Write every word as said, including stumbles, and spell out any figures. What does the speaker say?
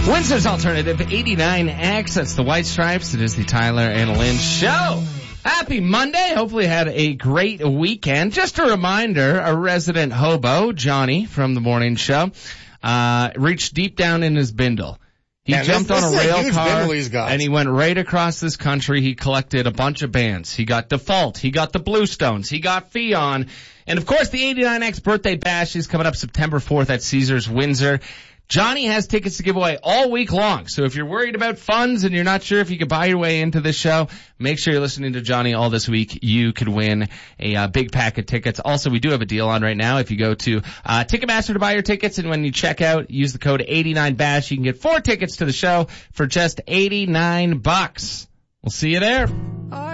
Windsor's Alternative eighty-nine X. That's the White Stripes. It is the Tyler and Lynn Show. Happy Monday. Hopefully you had a great weekend. Just a reminder, a resident hobo, Johnny from the morning show, uh, reached deep down in his bindle. He yeah, jumped this, on this a rail car he's got. and he went right across this country. He collected a bunch of bands. He got Default. He got the Bluestones. He got Pheon. And of course the eighty-nine X birthday bash is coming up September fourth at Caesars Windsor. Johnny has tickets to give away all week long. So if you're worried about funds and you're not sure if you can buy your way into this show, make sure you're listening to Johnny all this week. You could win a uh, big pack of tickets. Also, we do have a deal on right now. If you go to uh, Ticketmaster to buy your tickets, and when you check out, use the code eighty-nine bash, you can get four tickets to the show for just eighty-nine bucks. We'll see you there.